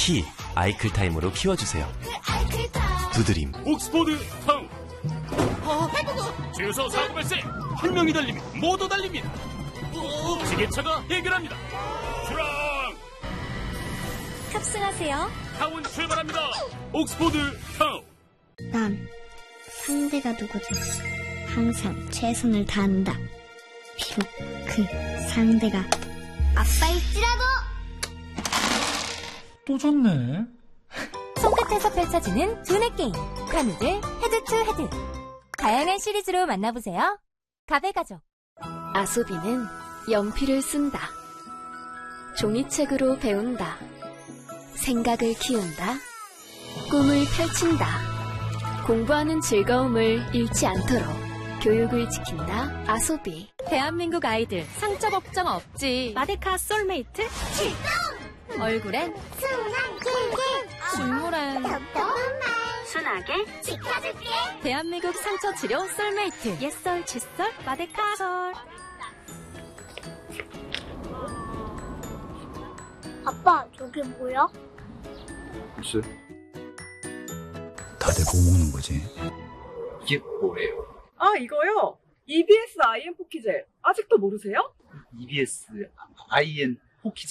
키 아이클타임으로 키워주세요. 두드림. 옥스포드 타운. 주유소 사고 발생. 한 명이 달리면 모두 달립니다. 지게차가 해결합니다. 출항. 탑승하세요. 타운 출발합니다. 옥스포드 타운. 난 상대가 누구든 항상 최선을 다한다. 비록 그 상대가 아빠일지라도. 또 졌네. 손끝에서 펼쳐지는 두뇌 게임 카누들 헤드 투 헤드. 다양한 시리즈로 만나보세요. 가베가족. 아소비는 연필을 쓴다. 종이책으로 배운다. 생각을 키운다. 꿈을 펼친다. 공부하는 즐거움을 잃지 않도록 교육을 지킨다. 아소비. 대한민국 아이들 상처 걱정 없지. 마데카 솔메이트 출동. 얼굴엔 순한 꿀꿀, 눈물엔 순하게 지켜줄게. 대한민국 상처 치료 솔메이트. 옛설 칫솔 마데카 솔. 아빠, 저게 뭐야? 글쎄. 다들 뭐 먹는 거지? 이게 뭐예요? 아, 이거요? EBS IM 포키젤. 아직도 모르세요? EBS IN 포키즈?